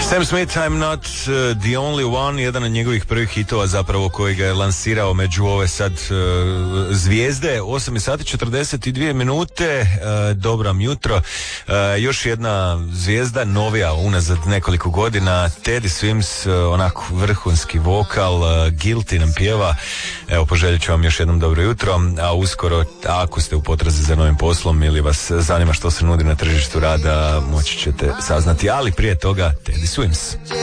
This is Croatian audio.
Sam Smith, I'm not the only one, jedan od njegovih prvih hitova zapravo koji ga je lansirao među ove sad zvijezde. 8 sati 42 minute, dobro vam jutro. Još jedna zvijezda, novija unazad nekoliko godina, Teddy Swims, onako vrhunski vokal, Guilty nam pjeva. Evo, poželjet ću vam još jednom dobro jutro, a uskoro, ako ste u potrazi za novim poslom ili vas zanima što se nudi na tržištu rada, moći ćete saznati, ali prije toga Teddy Swims.